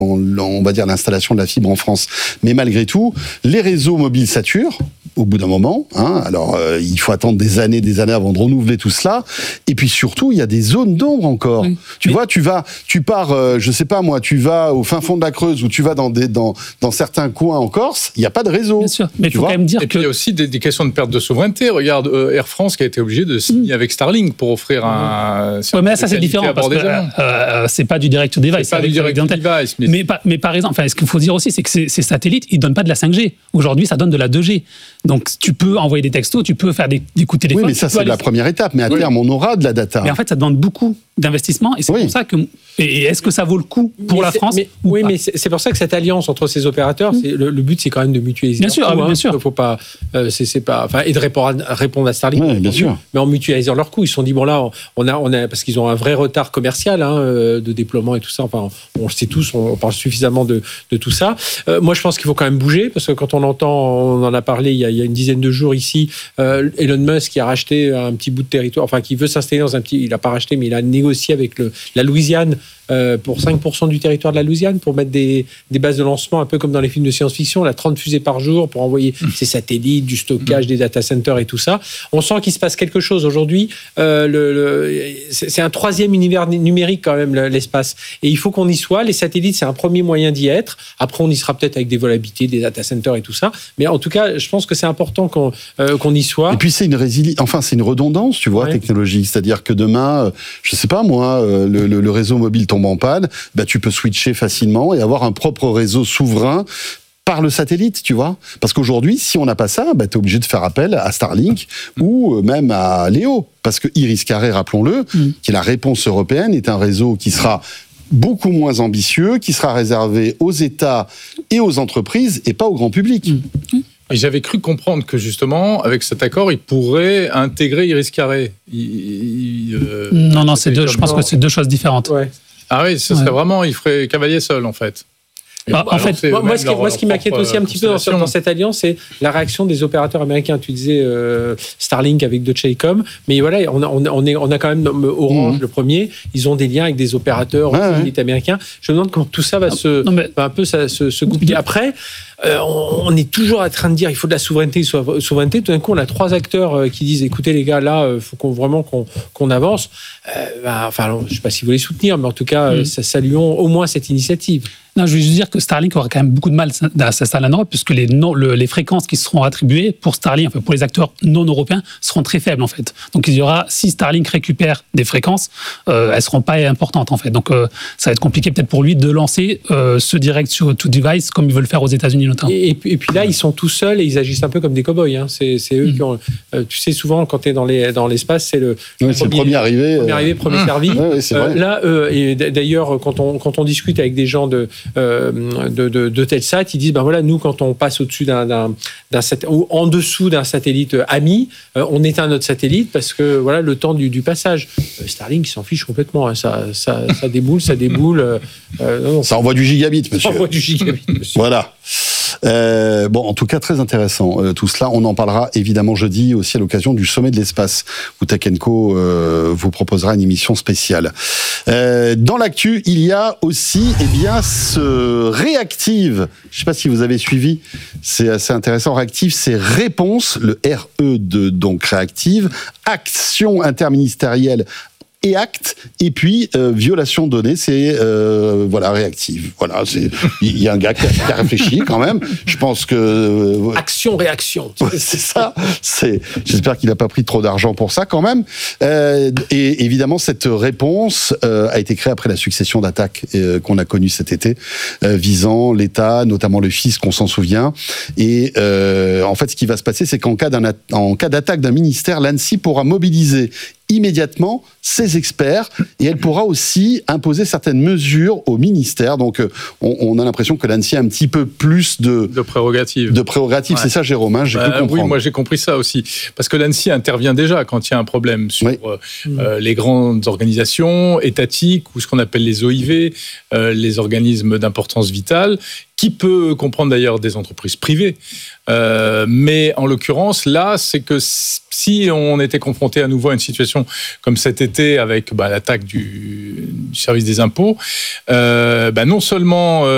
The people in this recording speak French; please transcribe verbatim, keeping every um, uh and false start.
on va dire l'installation de la fibre en France. Mais malgré tout, les réseaux mobiles saturent au bout d'un moment. Hein, alors, euh, il faut attendre des années, des années avant de renouveler tout cela. Et puis surtout, il y a des zones d'ombre encore. Oui. Tu Mais... vois, tu vas, tu pars, euh, je sais pas moi, tu vas au fin fond de la Creuse ou tu vas dans des, dans, dans certains coins en Corse, il n'y a pas de réseau. Bien sûr. Mais il faut quand même dire et que puis il y a aussi des, des questions de perte de souveraineté. Regarde euh, Air France qui a été obligé de signer mmh. avec Starlink pour offrir un. Mmh. Ouais, mais là, ça c'est différent parce que euh, euh, c'est pas du direct to device. C'est pas du direct to device. Mais, mais, mais par exemple, enfin, ce qu'il faut dire aussi, c'est que ces, ces satellites, ils donnent pas de la cinq G. Aujourd'hui, ça donne de la deux G. Donc, tu peux envoyer des textos, tu peux faire des, des coups de téléphone. Oui, mais ça, c'est aller... la première étape. Mais à oui. terme, on aura de la data. Mais en fait, ça demande beaucoup d'investissement. Et c'est oui. pour ça que. Et est-ce que ça vaut le coup pour mais la France mais, Oui, pas? mais c'est, c'est pour ça que cette alliance entre ces opérateurs, mmh. c'est, le, le but, c'est quand même de mutualiser. Bien sûr, coûts, ah, hein. bien sûr. Faut pas, euh, c'est, c'est pas, enfin, et de répondre à, répondre à Starlink. Oui, bien sûr. Mais en mutualisant leurs coûts, ils se sont dit bon là, on a, on a, parce qu'ils ont un vrai retard commercial hein, de déploiement et tout ça. Enfin, on le sait tous, on parle suffisamment de, de tout ça. Euh, moi, je pense qu'il faut quand même bouger parce que quand on entend, on en a parlé il y a, il y a une dizaine de jours ici, euh, Elon Musk qui a racheté un petit bout de territoire, enfin qui veut s'installer dans un petit, il a pas racheté, mais il a négocié avec le, la Louisiane. Euh, pour cinq pour cent du territoire de la Louisiane, pour mettre des, des bases de lancement, un peu comme dans les films de science-fiction, là, trente fusées par jour pour envoyer mmh. ces satellites, du stockage, mmh. des data centers et tout ça. On sent qu'il se passe quelque chose aujourd'hui. Euh, le, le, c'est, c'est un troisième univers numérique quand même, l'espace. Et il faut qu'on y soit. Les satellites, c'est un premier moyen d'y être. Après, on y sera peut-être avec des vols habités, des data centers et tout ça. Mais en tout cas, je pense que c'est important qu'on, euh, qu'on y soit. Et puis, c'est une résili... enfin, c'est une redondance, tu vois, ouais. technologique. C'est-à-dire que demain, je sais pas moi, le, le, le réseau mobile tombe en panne, bah, tu peux switcher facilement et avoir un propre réseau souverain par le satellite, tu vois. Parce qu'aujourd'hui, si on n'a pas ça, bah, tu es obligé de faire appel à Starlink mmh. ou même à Léo. Parce que Iris-Carré, rappelons-le, mmh. qui est la réponse européenne, est un réseau qui sera beaucoup moins ambitieux, qui sera réservé aux États et aux entreprises et pas au grand public. Mmh. Et j'avais cru comprendre que justement, avec cet accord, il pourrait intégrer Iris-Carré. Il, il, euh, non, non, c'est deux, je pense que c'est deux choses différentes. Ouais. Ah oui, ce serait ouais. vraiment, il ferait cavalier seul, en fait. Bah, en fait, moi, moi, ce qui, moi, ce qui m'inquiète aussi un petit peu dans, dans cette alliance, c'est la réaction des opérateurs américains. Tu disais euh, Starlink avec Deutsche Telekom, mais voilà, on a, on a, on a quand même Orange, mmh. le premier. Ils ont des liens avec des opérateurs ah, ouais. américains. Je me demande comment tout ça va se, non, mais... va un peu se, se, se goupiller. Après, euh, on est toujours en train de dire il faut de la souveraineté, souveraineté. Tout d'un coup, on a trois acteurs qui disent écoutez les gars, là, il faut qu'on, vraiment qu'on, qu'on avance. Euh, bah, enfin, alors, je ne sais pas si vous les soutenir, mais en tout cas, mmh. ça, saluons au moins cette initiative. Non, je veux juste dire que Starlink aura quand même beaucoup de mal à s'installer en Europe, puisque les, non, le, les fréquences qui seront attribuées pour Starlink, enfin pour les acteurs non européens, seront très faibles en fait. Donc il y aura, si Starlink récupère des fréquences, euh, elles seront pas importantes en fait. Donc euh, ça va être compliqué peut-être pour lui de lancer euh, ce direct to device comme ils veulent faire aux États-Unis notamment. Et, et, puis, et puis là, ils sont tout seuls et ils agissent un peu comme des cow-boys. Hein. C'est, c'est eux mmh. qui ont. Euh, tu sais, souvent quand tu es dans, les, dans l'espace, c'est le, oui, le c'est premier, le premier arrivé, premier arrivé, premier mmh. servi. Ouais, c'est vrai. Euh, là, euh, et d'ailleurs, quand on quand on discute avec des gens de euh, De, de, de Telsat, ils disent ben voilà, nous quand on passe au-dessus d'un, d'un, d'un sat- ou en dessous d'un satellite ami, euh, on éteint notre satellite parce que voilà le temps du, du passage. Euh, Starlink s'en fiche complètement, hein, ça, ça, ça déboule, ça déboule. Euh, non, non, ça envoie du gigabit, monsieur. Ça envoie du gigabit, monsieur. Voilà. Euh, bon, en tout cas, très intéressant euh, tout cela. On en parlera évidemment jeudi aussi à l'occasion du sommet de l'espace où Tech and Co euh, vous proposera une émission spéciale. Euh, dans l'actu, il y a aussi eh bien ce Réactive. Je ne sais pas si vous avez suivi. C'est assez intéressant. Réactive, c'est Réponse, le R E de donc Réactive, Action interministérielle. Et acte, et puis euh, violation de données, c'est euh, voilà Réactive. Voilà, c'est il y a un gars qui a, qui a réfléchi quand même. Je pense que euh, action réaction. Ouais, c'est ça. C'est j'espère qu'il n'a pas pris trop d'argent pour ça quand même. Euh, et évidemment cette réponse euh, a été créée après la succession d'attaques euh, qu'on a connues cet été, euh, visant l'État, notamment le fisc, on s'en souvient. Et euh, en fait, ce qui va se passer, c'est qu'en cas d'un en cas d'attaque d'un ministère, l'ANSSI pourra mobiliser immédiatement ses experts et elle pourra aussi imposer certaines mesures au ministère. Donc, on, on a l'impression que l'ANSSI a un petit peu plus de... De prérogatives. De prérogatives, ouais. C'est ça, Jérôme, hein, j'ai bah, pu comprendre. Oui, moi j'ai compris ça aussi. Parce que l'ANSSI intervient déjà quand il y a un problème sur oui. euh, les grandes organisations étatiques ou ce qu'on appelle les O I V, euh, les organismes d'importance vitale, qui peut comprendre d'ailleurs des entreprises privées. Euh, mais en l'occurrence, là, c'est que si on était confronté à nouveau à une situation comme cet été avec bah, l'attaque du, du service des impôts, euh, bah, non seulement... Euh,